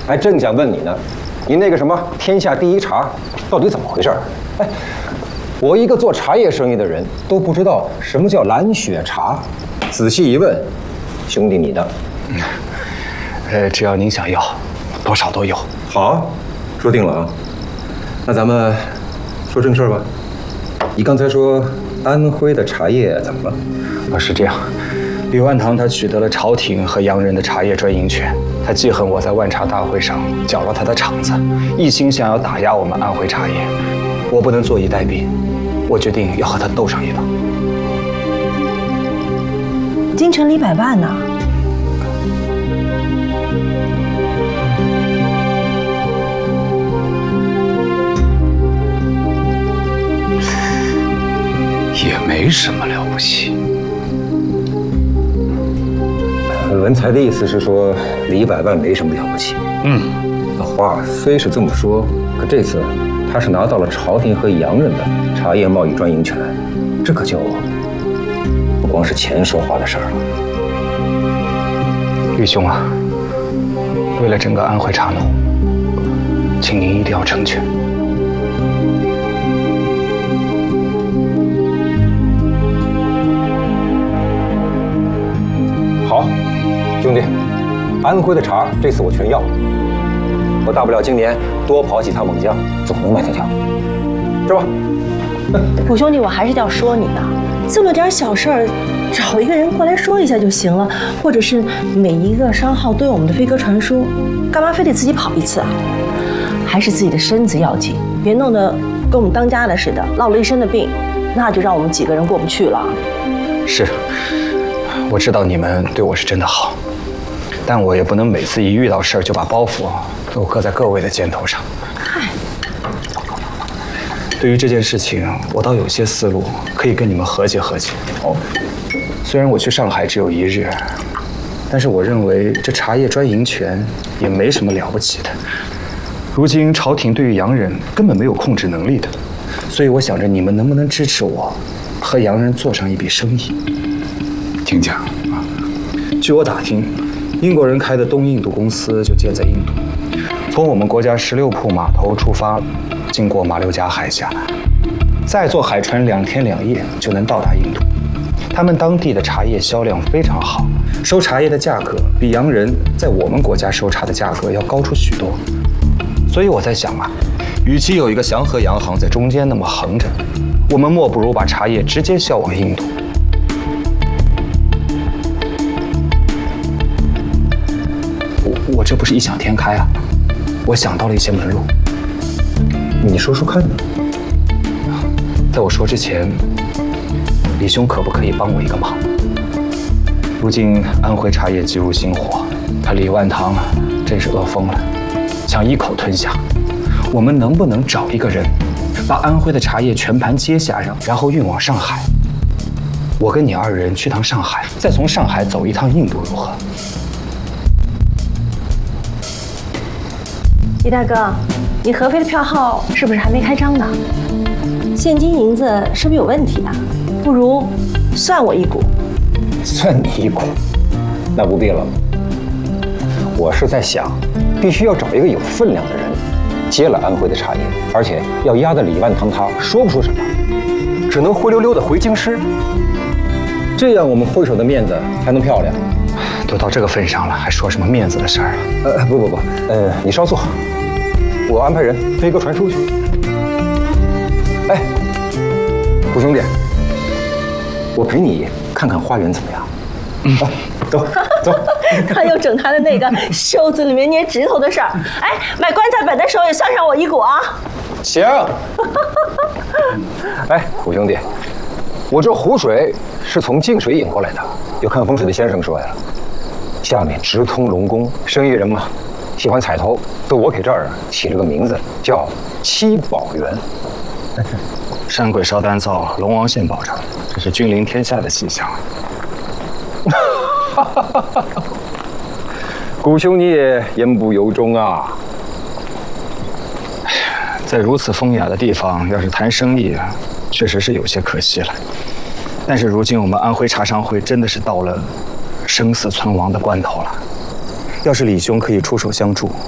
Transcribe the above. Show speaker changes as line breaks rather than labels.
还正想问你呢，你那个什么天下第一茶到底怎么回事？哎，我一个做茶叶生意的人都不知道什么叫蓝雪茶，仔细一问，兄弟你的。
只要您想要，多少都有。
好，说定了啊。那咱们说正事儿吧。你刚才说安徽的茶叶怎么了？
是这样，李万堂他取得了朝廷和洋人的茶叶专营权，他记恨我在万茶大会上搅了他的场子，一心想要打压我们安徽茶叶。我不能坐以待毙，我决定要和他斗上一把。
京城里100万呢？
也没什么了不起。
文才的意思是说，李100万没什么了不起。那话虽是这么说，可这次他是拿到了朝廷和洋人的茶叶贸易专营权，这可就不光是钱说话的事儿了。
李兄啊，为了整个安徽茶农，请您一定要成全。
好，兄弟，安徽的茶这次我全要。我大不了今年多跑几趟猛将，总能卖得掉，是吧？
虎兄弟，我还是要说你呢，这么点小事儿，找一个人过来说一下就行了，或者是每一个商号都有我们的飞鸽传书，干嘛非得自己跑一次啊？还是自己的身子要紧，别弄得跟我们当家的似的，落了一身的病，那就让我们几个人过不去了。
是，我知道你们对我是真的好，但我也不能每次一遇到事儿就把包袱都搁在各位的肩头上。
嗨，
对于这件事情，我倒有些思路可以跟你们和解和解。哦，虽然我去上海只有1日，但是我认为这茶叶专营权也没什么了不起的。如今朝廷对于洋人根本没有控制能力的，所以我想着你们能不能支持我和洋人做上一笔生意。听讲啊，据我打听，英国人开的东印度公司就建在印度，从我们国家16铺码头出发，经过马六甲海峡，再坐海船2天2夜就能到达印度。他们当地的茶叶销量非常好，收茶叶的价格比洋人在我们国家收茶的价格要高出许多。所以我在想啊，与其有一个祥和洋行在中间那么横着，我们莫不如把茶叶直接销往印度。我这不是异想天开啊，我想到了一些门路。
你说说看呢？
在我说之前，李兄可不可以帮我一个忙？如今安徽茶叶急入心火，他李万堂真是饿疯了，想一口吞下。我们能不能找一个人，把安徽的茶叶全盘接下，然后运往上海？我跟你2人去趟上海，再从上海走一趟印度，如何？
李大哥，你合肥的票号是不是还没开张呢？现金银子是不是有问题啊？不如算我一股。
算你一股？那不必了。我是在想，必须要找一个有分量的人，接了安徽的茶叶，而且要压得李万堂他说不出什么，只能灰溜溜的回京师。这样我们会手的面子才能漂亮。
都到这个份上了，还说什么面子的事儿啊？
不，你稍坐，我安排人飞鸽传书去。哎，虎兄弟，我陪你看看花园怎么样？走。
他又整他的那个袖子里面捏指头的事儿。哎，买棺材本的时候也算上我一股啊。
行。哎，虎兄弟，我这湖水是从净水引过来的，有看风水的先生说呀，下面直通龙宫，生意人嘛，喜欢彩头，都我给这儿起了个名字，叫七宝园。
山鬼烧丹灶，龙王献宝杖，这是君临天下的气象。
谷兄你也言不由衷啊！
在如此风雅的地方，要是谈生意，确实是有些可惜了。但是如今我们安徽茶商会真的是到了生死存亡的关头了。要是李兄可以出手相助，